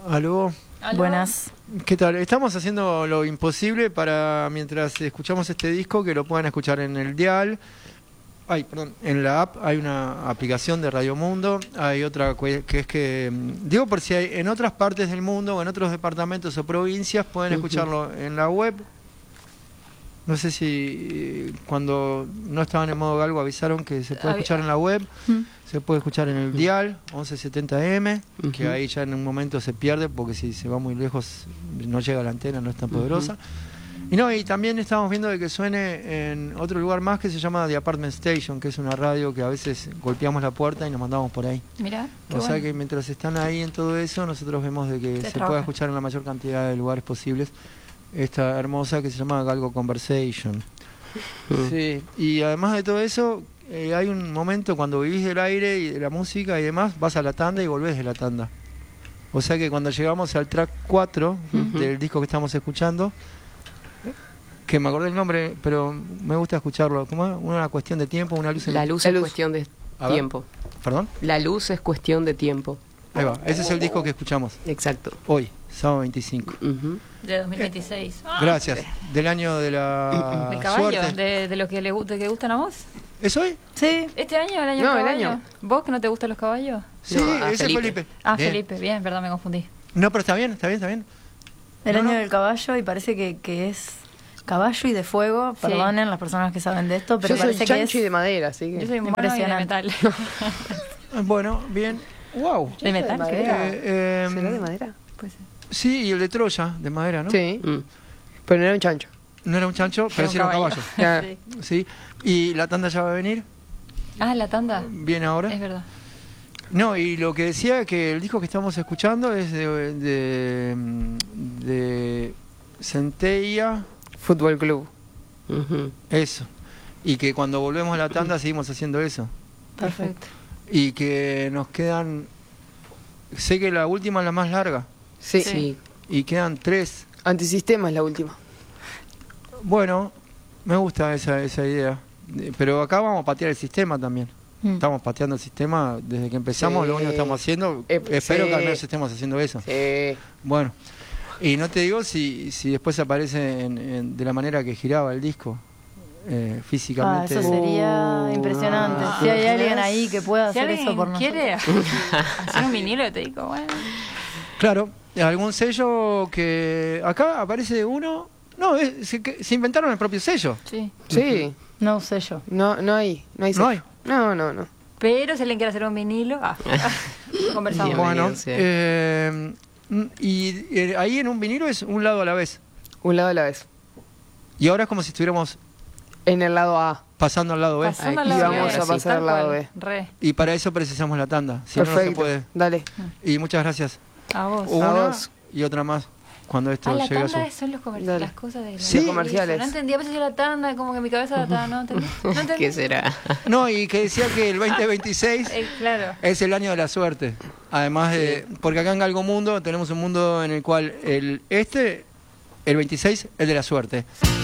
Aló. ¿Aló? Buenas. ¿Qué tal? Estamos haciendo lo imposible para, mientras escuchamos este disco, que lo puedan escuchar en el dial. En la app hay una aplicación de Radio Mundo. Hay otra que es que, digo por si hay en otras partes del mundo o en otros departamentos o provincias, pueden escucharlo en la web. No sé si cuando no estaban en modo galgo avisaron que se puede escuchar en la web. Se puede escuchar en el dial 1170M, que ahí ya en un momento se pierde porque si se va muy lejos no llega a la antena, no es tan poderosa. Y también estamos viendo de que suene en otro lugar más que se llama The Apartment Station, que es una radio que a veces golpeamos la puerta y nos mandamos por ahí. Mirá, o sea que mientras están ahí en todo eso, nosotros vemos de que se pueda escuchar en la mayor cantidad de lugares posibles esta hermosa que se llama Galgo Conversation. Sí, y además de todo eso, hay un momento cuando vivís del aire y de la música y demás, vas a la tanda y volvés de la tanda. O sea que cuando llegamos al track 4 del disco que estamos escuchando, que me acordé el nombre, pero me gusta escucharlo, ¿cómo es? Una cuestión de tiempo, una luz en... La luz es cuestión de tiempo. ¿Perdón? La luz es cuestión de tiempo. Ahí va, ese es el disco que escuchamos. Exacto. Hoy, sábado 25. De 2026. Gracias. Del año de la ¿Del caballo? Suerte. ¿De lo que que gustan a vos? ¿Es hoy? Sí. ¿Este año o el año No, del el caballo? año. ¿Vos que no te gustan los caballos? Sí, No, ese es Felipe. Ah, Bien. Felipe, bien, perdón, me confundí. No, pero está bien, está bien, está bien. El año del caballo, y parece que es caballo y de fuego. Sí. Perdonen las personas que saben de esto, pero Yo soy parece que chancho y es de madera, así que... Yo soy mono y de impresionante. metal. Bueno, bien. Wow. ¿De metal? madera. ¿Qué? ¿Será de madera? Pues, Sí, y el de Troya, de madera, ¿no? Sí. Pero no era un chancho. No era un chancho, pero sí era un caballo. Ah. sí. Sí. ¿Y la tanda ya va a venir? Ah, la tanda. ¿Viene ahora? Es verdad. No, y lo que decía que el disco que estamos escuchando es de Centella, Fútbol Club. eso. Y que cuando volvemos a la tanda seguimos haciendo eso. Perfecto. Y que nos quedan... Sé que la última es la más larga. Sí. Sí. Y quedan 3. Antisistema es la última. Bueno, me gusta esa idea. Pero acá vamos a patear el sistema también. Estamos pateando el sistema desde que empezamos. Sí. Lo único que estamos haciendo, espero que al menos estemos haciendo eso. Sí. Bueno, y no te digo si después aparece de la manera que giraba el disco, físicamente. Eso sería impresionante. Si hay alguien ahí que pueda Si hacer alguien eso por nosotros. quiere hacer un vinilo, te digo, bueno. Claro, algún sello que... Acá aparece uno... No, se inventaron el propio sello. Sí. Sí. No sé yo. No hay. No hay. No. Pero si alguien quiere hacer un vinilo, conversamos. Bienvenido, Bueno, sí. ahí en un vinilo es un lado a la vez. Un lado a la vez. Y ahora es como si estuviéramos En el lado A. pasando al lado B. Pasando Ahí al lado vamos B, a pasar tal al lado cual. B. Re. Y para eso precisamos la tanda. Si no, no se Perfecto. puede. Dale. Y muchas gracias. A vos. Una vos. y otra más cuando esto La llegue a su... tanda son los Dale. las cosas de Sí. Los comerciales. No entendí, a veces era la tanda, como que mi cabeza estaba, no entendí. No entendí. ¿Qué será? No, y que decía que el 2026 Claro. es el año de la suerte. Además de... Porque acá en Galgo Mundo tenemos un mundo en el cual el 26 es de la suerte.